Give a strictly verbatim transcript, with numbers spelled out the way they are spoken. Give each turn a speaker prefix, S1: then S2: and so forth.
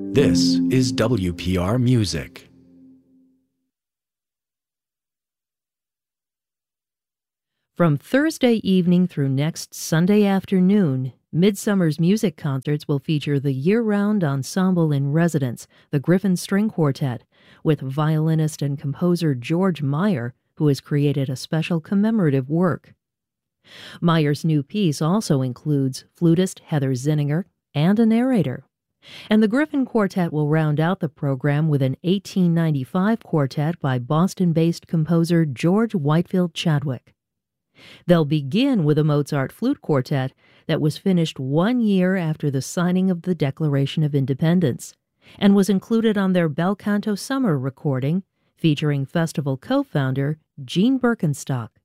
S1: This is W P R Music.
S2: From Thursday evening through next Sunday afternoon, Midsummer's music concerts will feature the year-round ensemble in residence, the Griffin String Quartet, with violinist and composer George Meyer, who has created a special commemorative work. Meyer's new piece also includes flutist Heather Zinninger and a narrator. And the Griffin Quartet will round out the program with an eighteen ninety-five quartet by Boston-based composer George Whitefield Chadwick. They'll begin with a Mozart flute quartet that was finished one year after the signing of the Declaration of Independence and was included on their Bel Canto Summer recording featuring festival co-founder Gene Birkenstock.